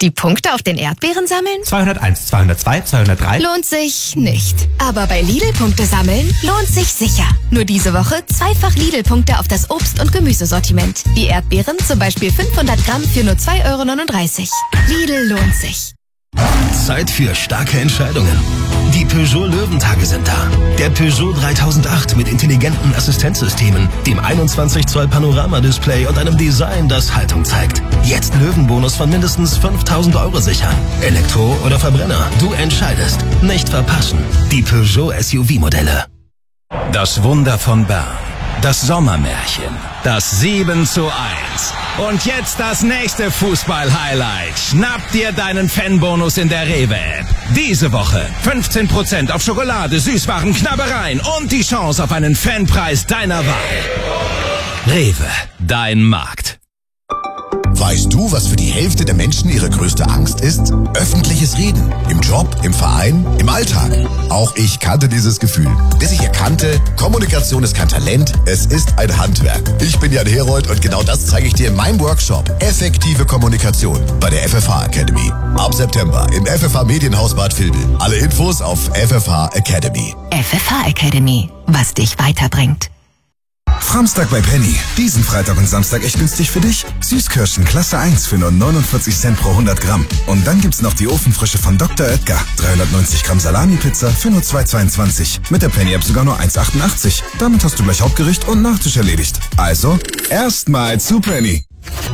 Die Punkte auf den Erdbeeren sammeln? 201, 202, 203. Lohnt sich nicht. Aber bei Lidl Punkte sammeln lohnt sich sicher. Nur diese Woche zweifach Lidl-Punkte auf das Obst- und Gemüsesortiment. Die Erdbeeren zum Beispiel 500 Gramm für nur 2,39 €. Lidl lohnt sich. Zeit für starke Entscheidungen. Die Peugeot Löwentage sind da. Der Peugeot 3008 mit intelligenten Assistenzsystemen, dem 21 Zoll Panoramadisplay und einem Design, das Haltung zeigt. Jetzt Löwenbonus von mindestens 5.000 € sichern. Elektro oder Verbrenner, du entscheidest. Nicht verpassen. Die Peugeot SUV-Modelle. Das Wunder von Bern. Das Sommermärchen. Das 7:1. Und jetzt das nächste Fußball-Highlight. Schnapp dir deinen Fanbonus in der Rewe-App. Diese Woche 15% auf Schokolade, Süßwaren, Knabbereien und die Chance auf einen Fanpreis deiner Wahl. Rewe, dein Markt. Weißt du, was für die Hälfte der Menschen ihre größte Angst ist? Öffentliches Reden. Im Job, im Verein, im Alltag. Auch ich kannte dieses Gefühl. Bis ich erkannte, Kommunikation ist kein Talent, es ist ein Handwerk. Ich bin Jan Herold und genau das zeige ich dir in meinem Workshop. Effektive Kommunikation bei der FFH Academy. Ab September im FFH Medienhaus Bad Vilbel. Alle Infos auf FFH Academy. FFH Academy, was dich weiterbringt. Framstag bei Penny. Diesen Freitag und Samstag echt günstig für dich. Süßkirschen Klasse 1 für nur 49 Cent pro 100 Gramm. Und dann gibt's noch die Ofenfrische von Dr. Oetker. 390 Gramm Salami-Pizza für nur 2,22. Mit der Penny-App sogar nur 1,88. Damit hast du gleich Hauptgericht und Nachtisch erledigt. Also, erstmal zu Penny.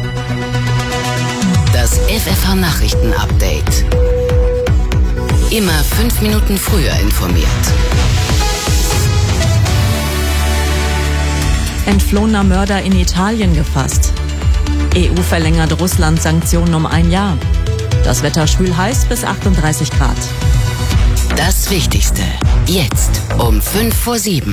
Das FFH Nachrichten-Update. Immer 5 Minuten früher informiert. Entflohener Mörder in Italien gefasst. EU verlängert Russland Sanktionen um 1 Jahr. Das Wetter schwül heiß bis 38 Grad. Das Wichtigste. Jetzt um 6:55.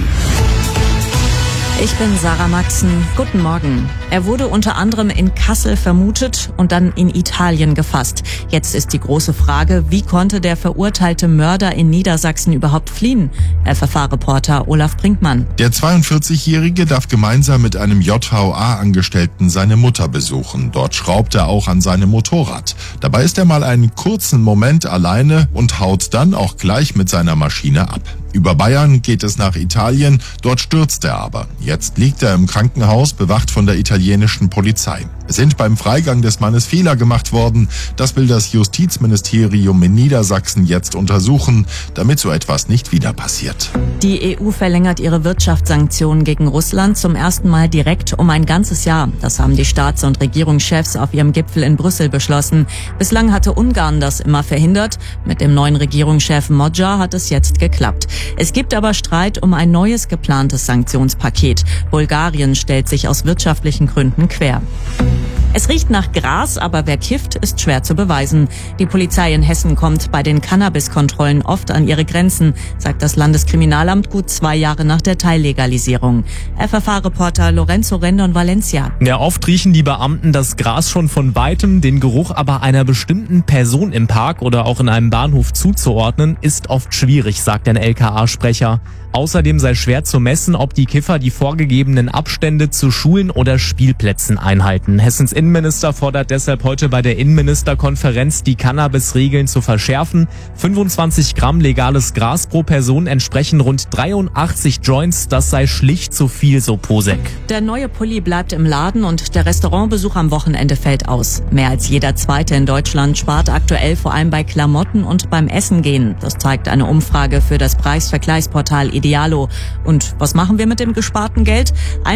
Ich bin Sarah Maxen. Guten Morgen. Er wurde unter anderem in Kassel vermutet und dann in Italien gefasst. Jetzt ist die große Frage, wie konnte der verurteilte Mörder in Niedersachsen überhaupt fliehen? FFH-Reporter Olaf Brinkmann. Der 42-Jährige darf gemeinsam mit einem JVA-Angestellten seine Mutter besuchen. Dort schraubt er auch an seinem Motorrad. Dabei ist er mal einen kurzen Moment alleine und haut dann auch gleich mit seiner Maschine ab. Über Bayern geht es nach Italien, dort stürzt er aber. Jetzt liegt er im Krankenhaus, bewacht von der italienischen Polizei. Es sind beim Freigang des Mannes Fehler gemacht worden. Das will das Justizministerium in Niedersachsen jetzt untersuchen, damit so etwas nicht wieder passiert. Die EU verlängert ihre Wirtschaftssanktionen gegen Russland zum ersten Mal direkt um ein ganzes Jahr. Das haben die Staats- und Regierungschefs auf ihrem Gipfel in Brüssel beschlossen. Bislang hatte Ungarn das immer verhindert. Mit dem neuen Regierungschef Magyar hat es jetzt geklappt. Es gibt aber Streit um ein neues geplantes Sanktionspaket. Bulgarien stellt sich aus wirtschaftlichen Gründen quer. Es riecht nach Gras, aber wer kifft, ist schwer zu beweisen. Die Polizei in Hessen kommt bei den Cannabiskontrollen oft an ihre Grenzen, sagt das Landeskriminalamt gut 2 Jahre nach der Teillegalisierung. FFH-Reporter Lorenzo Rendon Valencia. Ja, oft riechen die Beamten das Gras schon von Weitem, den Geruch aber einer bestimmten Person im Park oder auch in einem Bahnhof zuzuordnen, ist oft schwierig, sagt ein LKA-Sprecher. Außerdem sei schwer zu messen, ob die Kiffer die vorgegebenen Abstände zu Schulen oder Spielplätzen einhalten. Hessens Innenminister fordert deshalb heute bei der Innenministerkonferenz, die Cannabis-Regeln zu verschärfen. 25 Gramm legales Gras pro Person entsprechen rund 83 Joints. Das sei schlicht zu viel, so Posek. Der neue Pulli bleibt im Laden und der Restaurantbesuch am Wochenende fällt aus. Mehr als jeder Zweite in Deutschland spart aktuell vor allem bei Klamotten und beim Essen gehen. Das zeigt eine Umfrage für das Preisvergleichsportal Idealo. Und was machen wir mit dem gesparten Geld?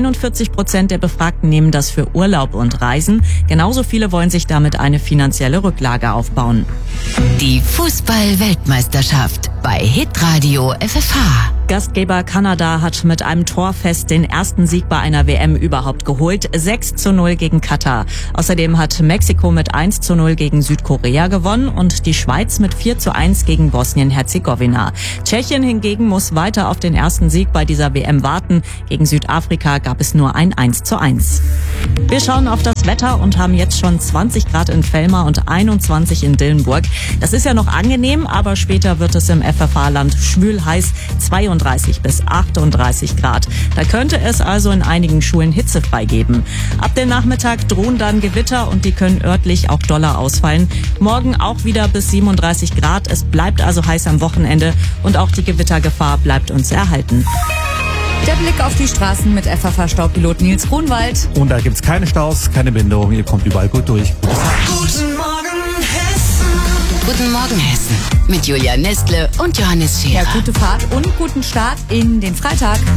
41% der Befragten nehmen das für Urlaub und Reisen. Genauso viele wollen sich damit eine finanzielle Rücklage aufbauen. Die Fußball-Weltmeisterschaft bei Hitradio FFH. Gastgeber Kanada hat mit einem Torfest den ersten Sieg bei einer WM überhaupt geholt. 6:0 gegen Katar. Außerdem hat Mexiko mit 1:0 gegen Südkorea gewonnen und die Schweiz mit 4:1 gegen Bosnien-Herzegowina. Tschechien hingegen muss weiter auf den ersten Sieg bei dieser WM warten. Gegen Südafrika gab es nur ein 1:1. Wir schauen auf das Wetter und haben jetzt schon 20 Grad in Vellmar und 21 in Dillenburg. Das ist ja noch angenehm, aber später wird es im FFH-Land schwül heiß, 32 bis 38 Grad. Da könnte es also in einigen Schulen hitzefrei geben. Ab dem Nachmittag drohen dann Gewitter und die können örtlich auch doller ausfallen. Morgen auch wieder bis 37 Grad. Es bleibt also heiß am Wochenende und auch die Gewittergefahr bleibt uns erhalten. Der Blick auf die Straßen mit FFH-Staupilot Nils Grunwald. Und da gibt's keine Staus, keine Behinderung, ihr kommt überall gut durch. Guten Morgen Hessen. Guten Morgen Hessen. Mit Julia Nestle und Johannes Scherer. Ja, gute Fahrt und guten Start in den Freitag.